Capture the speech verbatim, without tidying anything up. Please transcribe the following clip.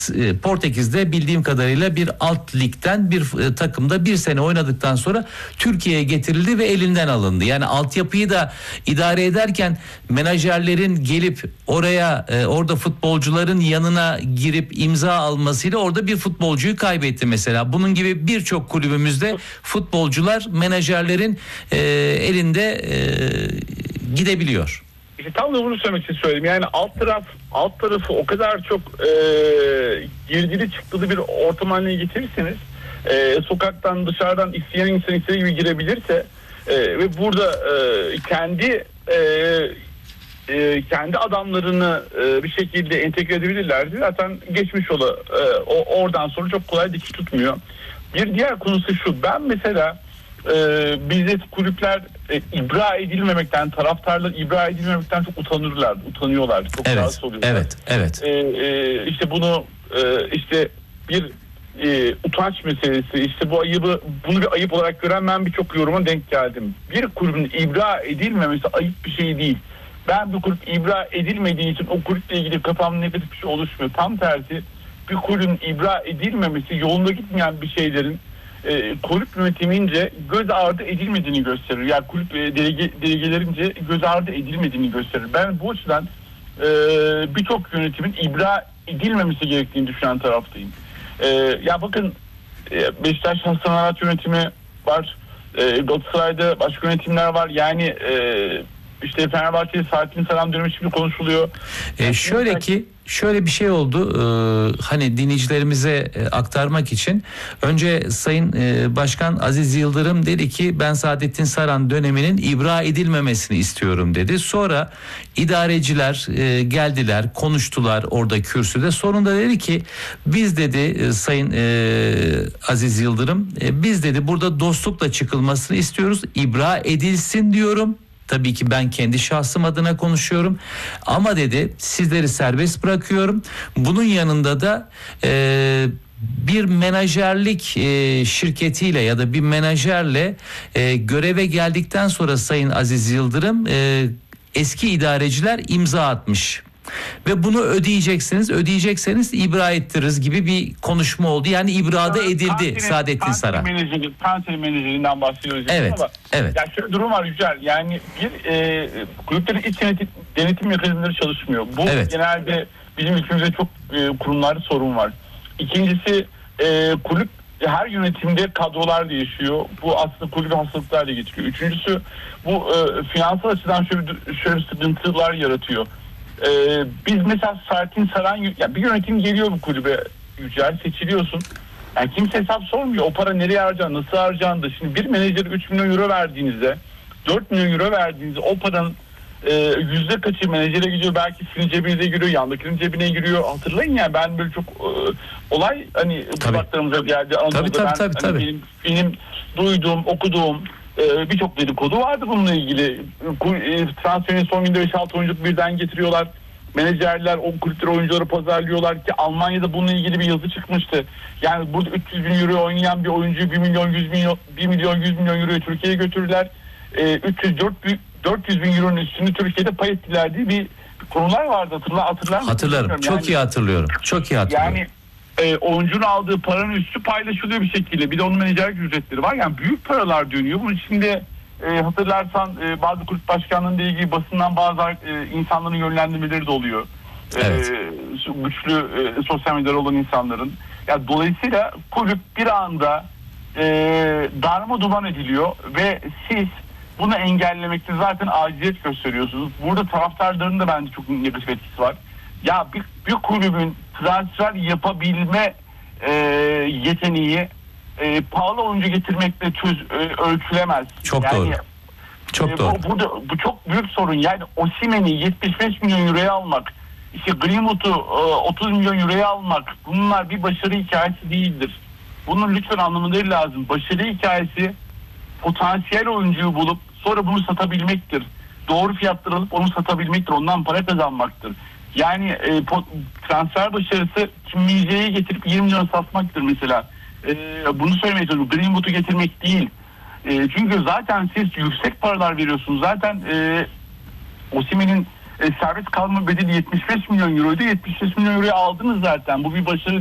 Portekiz'de bildiğim kadarıyla bir alt ligden bir e, takımda bir sene oynadıktan sonra Türkiye'ye getirildi ve elinden alındı. Yani altyapıyı da idare ederken menajerlerin gelip oraya e, orada futbolcuların yanına girip imza almasıyla orada bir futbolcuyu kaybetti mesela. Bunun gibi birçok kulübümüzde futbolcular menajerlerin e, elinde e, gidebiliyor. İşte tam da bunu söylemek için söyledim. Yani alt taraf alt tarafı o kadar çok e, girdili çıktılı bir ortam haline getirirseniz e, sokaktan dışarıdan isteyen insan istediği gibi girebilirse e, ve burada e, kendi e, e, kendi adamlarını e, bir şekilde entegre edebilirlerdi. Zaten geçmiş yola e, o, oradan sonra çok kolay dikiş tutmuyor. Bir diğer konusu şu. Ben mesela Ee, bizde kulüpler e, ibra edilmemekten, taraftarlar ibra edilmemekten çok utanırlar, utanıyorlar, çok evet, rahatsız oluyorlar. Evet, evet. Ee, e, işte bunu e, işte bir e, utanç meselesi, işte bu ayıbı, bunu bir ayıp olarak gören ben birçok yoruma denk geldim. Bir kulübün ibra edilmemesi ayıp bir şey değil. Ben bir kulüp ibra edilmediği için o kulüple ilgili kafamda negatif bir şey oluşmuyor. Tam tersi, bir kulübün ibra edilmemesi yolunda gitmeyen bir şeylerin E, kulüp yönetimince göz ardı edilmediğini gösterir. Yani kulüp e, delege, delegelerince göz ardı edilmediğini gösterir. Ben bu açıdan e, birçok yönetimin ibra edilmemesi gerektiğini düşünen taraftayım. E, ya bakın e, Beşiktaş Sanat Yönetimi var. E, Galatasaray'da başka yönetimler var. Yani e, işte Fenerbahçe'de Saadettin Saran dönemi şimdi konuşuluyor. E, şöyle ki şöyle bir şey oldu, ee, hani dinleyicilerimize e, aktarmak için önce Sayın e, Başkan Aziz Yıldırım dedi ki ben Saadettin Saran döneminin ibra edilmemesini istiyorum dedi. Sonra idareciler e, geldiler, konuştular orada kürsüde. Sonunda dedi ki biz dedi e, Sayın e, Aziz Yıldırım e, biz dedi burada dostlukla çıkılmasını istiyoruz, ibra edilsin diyorum. Tabii ki ben kendi şahsım adına konuşuyorum ama dedi sizleri serbest bırakıyorum. Bunun yanında da e, bir menajerlik e, şirketiyle ya da bir menajerle e, göreve geldikten sonra Sayın Aziz Yıldırım e, eski idareciler imza atmış. Ve bunu ödeyeceksiniz, ödeyecekseniz ibra ettiririz gibi bir konuşma oldu. Yani ibrada edildi kantini, Saadettin Saran. Menajeri, kantini menajerinden bahsediyoruz. Evet, ama evet. Yani şöyle durum var Yücel. Yani bir e, kulüplerin iç denetim, denetim mekanizmaları çalışmıyor. Bu evet. Genelde bizim ülkemizde çok e, kurumlarda sorun var. İkincisi e, kulüp her yönetimde kadrolar değişiyor. Bu aslında kulübü hastalıklarla getiriyor. Üçüncüsü bu e, finansal açıdan şöyle, şöyle sıkıntılar yaratıyor. Ee, biz mesela Saadettin Saran ya bir yönetim geliyor bu kulübe Yücel, seçiliyorsun. Yani kimse hesap sormuyor. O para nereye harcandı, nasıl harcandı? Şimdi bir menajere üç milyon euro verdiğinizde, dört milyon euro verdiğinizde o paranın e, yüzde kaçı menajere gidiyor, belki sizin cebinize giriyor, yandakinin cebine giriyor. Hatırlayın ya, ben böyle çok e, olay hani kulaklarımıza geldi. Tabii, tabii, ben, tabii, hani tabii. Benim, benim duyduğum, okuduğum Ee, birçok dedikodu vardı bununla ilgili. Transferin son günde beş altı oyuncu birden getiriyorlar. Menajerler o kulüpleri oyuncuları pazarlıyorlar ki Almanya'da bununla ilgili bir yazı çıkmıştı. Yani burada üç yüz bin euro oynayan bir oyuncuyu bir milyon yüz milyon bir milyon yüz milyon euroya Türkiye'ye götürdüler. Ee, üç yüz dört yüz bin euronun üstünü Türkiye'de pay ettiler diye bir konular vardı. Hatırlar, hatırlar mısın? Hatırlarım. Çok yani, iyi hatırlıyorum. Çok iyi hatırlıyorum. Yani E, oyuncunun aldığı paranın üstü paylaşılıyor bir şekilde. Bir de onun menajerlik ücretleri var. Yani büyük paralar dönüyor. Bunun içinde e, hatırlarsan e, bazı kulüp başkanlığıyla ilgili basından bazı e, insanların yönlendirmeleri de oluyor. Evet. E, güçlü e, sosyal medyada olan insanların. Yani dolayısıyla kulüp bir anda e, darma duman ediliyor ve siz bunu engellemekte zaten aciliyet gösteriyorsunuz. Burada taraftarların da bence çok negatif etkisi var. Ya bir, bir kulübün transfer yapabilme e, yeteneği e, pahalı oyuncu getirmekle çöz, e, ölçülemez. Çok yani, doğru. Çok e, doğru. Bu, bu, bu çok büyük sorun. Yani Osimhen'i yetmiş beş milyon euroya almak, işte Greenwood'u e, otuz milyon euroya almak, bunlar bir başarı hikayesi değildir. Bunun lütfen anlamaları lazım. Başarı hikayesi potansiyel oyuncuyu bulup sonra bunu satabilmektir. Doğru fiyatlar alıp onu satabilmektir. Ondan para kazanmaktır. Yani e, transfer başarısı Kim Min-jae'yi getirip yirmi milyon satmaktır mesela. E, bunu söylemeye çalışıyorum. Greenwood'u getirmek değil. E, çünkü zaten siz yüksek paralar veriyorsunuz. Zaten e, Osimhen'in e, serbest kalma bedeli yetmiş beş milyon euroydu. yetmiş beş milyon euroyu aldınız zaten. Bu bir başarı